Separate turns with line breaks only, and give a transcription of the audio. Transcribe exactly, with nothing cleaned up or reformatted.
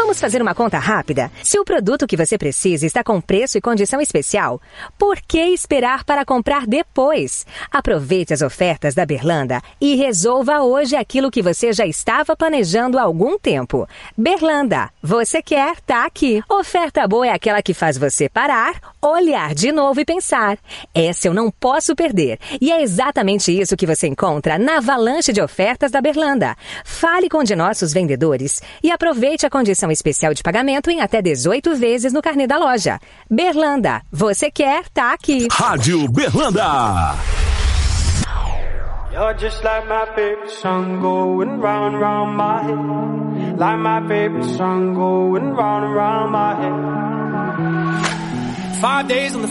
Vamos fazer uma conta rápida? Se o produto que você precisa está com preço e condição especial, por que esperar para comprar depois? Aproveite as ofertas da Berlanda e resolva hoje aquilo que você já estava planejando há algum tempo. Berlanda, você quer, tá aqui. Oferta boa é aquela que faz você parar, olhar de novo e pensar. Essa eu não posso perder. E é exatamente isso que você encontra na avalanche de ofertas da Berlanda. Fale com um de nossos vendedores e aproveite a condição especial de pagamento em até dezoito vezes no carnê da loja. Berlanda, você quer, tá aqui.
Rádio Berlanda.
You're just like my favorite song going round and round my head. Like my favorite song going round and round my head. Five days on the